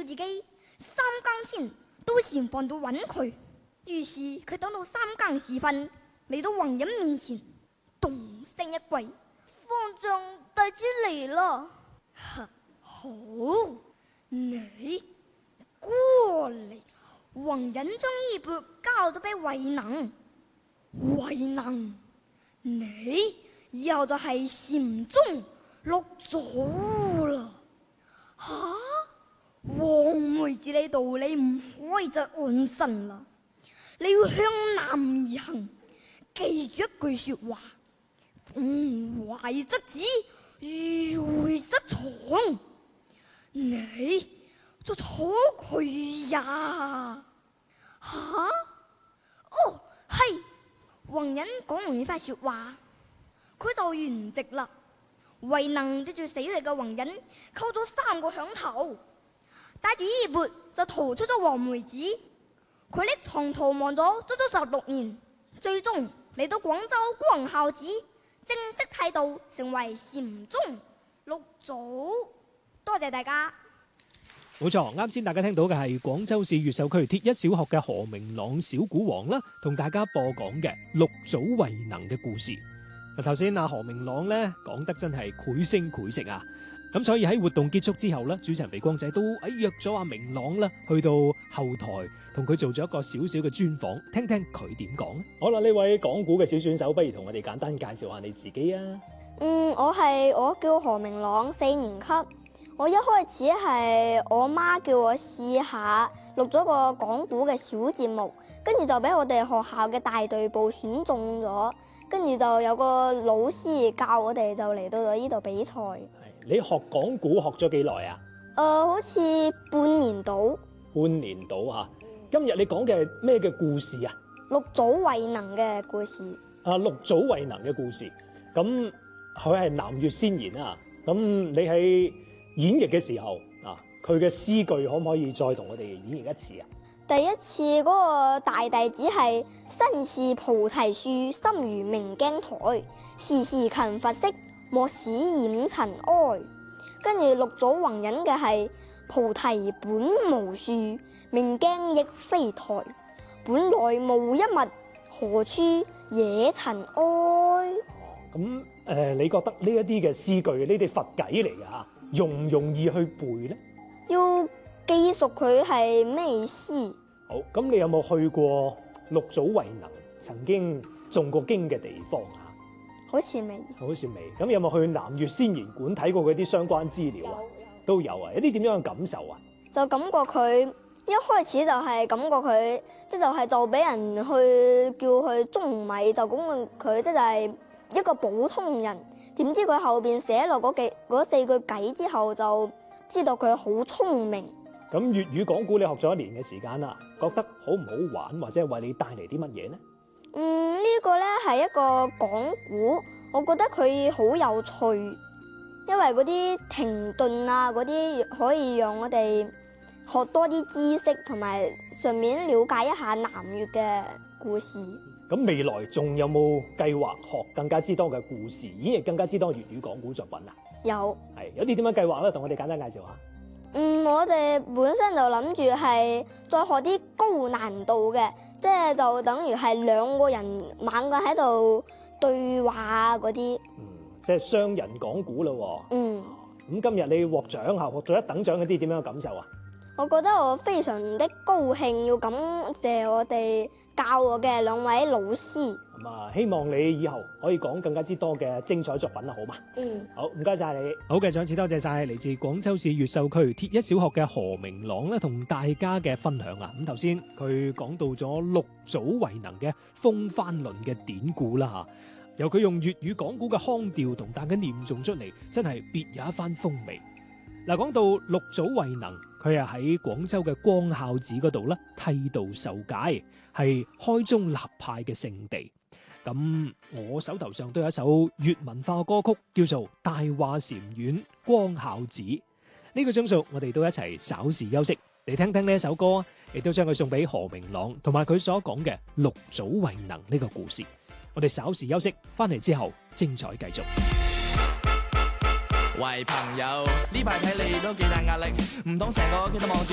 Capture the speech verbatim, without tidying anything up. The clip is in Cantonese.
自己三更前到前房度揾佢。於是佢等到三更時分，嚟到弘忍面前，動聲一跪：方丈弟子嚟啦。好，你過嚟。弘忍將衣缽交咗俾慧能，慧能，你以後就係禪宗六祖啦。吓、啊，黃梅子你道理唔可以再安身啦，你要向南而行，記住一句說話：逢懷則止，迂迴則藏。你就坐佢呀！吓、啊，哦，係。弘忍講完呢番說話，佢就圓寂啦。慧能對住死去嘅弘忍叩咗三個響頭，帶住衣缽就逃出咗黃梅子。佢匿藏逃亡咗足足十六年，最終嚟到廣州光孝寺，正式剃度成為禪宗六祖。多謝大家。 冇錯，啱先大家聽到嘅係廣州市越秀區鐵一小學嘅何明朗小鼓王啦，同大家播講嘅六祖慧能嘅故事。嗱，頭先阿何明朗咧講得真係繪聲繪色啊！咁所以喺活動結束之後咧，主持人肥光仔都誒約咗阿明朗啦，去到後台同佢做咗一個小小嘅專訪，聽聽佢點講。好啦，呢位講古嘅小選手，不如同我哋簡單介紹下你自己啊。 嗯，我係我叫何明朗，四年級。我一開始係我媽叫我試下錄咗個講古嘅小節目，跟住就俾我哋學校嘅大隊部選中咗，跟住就有個老師教我哋就嚟到咗呢度比賽。 你學講古學咗幾耐啊？ 誒、呃，好似半年到。 半年到吓。今日你講嘅係咩嘅故事啊？ 六祖慧能嘅故事。 啊，六祖慧能嘅故事。咁佢係南粵先賢啊。咁你喺演繹嘅時候啊，佢嘅詩句可唔可以再同我哋演繹一次啊？ 第一次嗰個大弟子係身是菩提樹，心如明鏡台，時時勤拂拭，莫使染塵埃。跟住六祖弘忍嘅係菩提本無樹，明鏡亦非台，本來無一物，何處惹塵埃？ 咁誒、呃，你覺得呢一啲嘅詩句，呢啲佛偈嚟㗎嚇，容唔容易去背咧？ 要記熟佢係咩意思？ 好，咁你有冇去過六祖慧能曾經誦過經嘅地方啊？ 好似未。 好似未。咁有冇去南粵先賢館睇過佢啲相關資料啊？都有啊。有啲點樣嘅感受啊？ 就感覺佢一開始就係感覺佢即係就係就俾人去叫佢舂米，就講佢即係一個普通人。點知佢後邊寫落嗰幾嗰四句偈之後，就知道佢好聰明。 咁粵語講古你學咗一年嘅時間啦，覺得好唔好玩，或者係為你帶嚟啲乜嘢呢？ 嗯，呢個呢係一個講古，我覺得佢好有趣，因為嗰啲停頓啊，嗰啲可以讓我哋學多啲知識，同埋順便了解一下南粵嘅故事。 咁未來仲有冇計劃學更加之多嘅故事，演繹更加之多粵語講古作品啊？ 有。 係有啲點樣計劃咧？同我哋簡單介紹下。 嗯，我哋本身就諗住係再學啲高難度嘅，即係就等於係兩個人猛咁喺度對話嗰啲。 嗯，即係雙人講古咯。 嗯。 咁今日你獲獎嚇，獲咗一等獎嗰啲點樣嘅感受啊？ 我覺得我非常的高興，要感謝我哋教我嘅兩位老師。 咁啊，希望你以後可以講更加之多嘅精彩作品啦，好嘛？ 嗯， 好，唔該晒你。好嘅，再次多謝晒嚟自廣州市越秀區鐵一小學嘅何明朗咧，同大家嘅分享啊。咁頭先佢講到咗六祖慧能嘅風帆論嘅典故啦吓，由佢用粵語講古嘅腔調同大家念誦出嚟，真係別有一番風味。嗱，講到六祖慧能，佢係喺廣州嘅光孝寺嗰度咧剃度受戒，係開宗立派嘅聖地。咁我手頭上都有一首粵文化嘅歌曲，叫做《大話禪院光孝寺》。呢個鐘數，我哋都一齊稍事休息，嚟聽聽呢一首歌，亦都將佢送俾何明朗同埋佢所講嘅六祖慧能呢個故事。我哋稍事休息，翻嚟之後精彩繼續。 喂朋友，呢排睇你都幾大壓力，唔通成個屋企都望住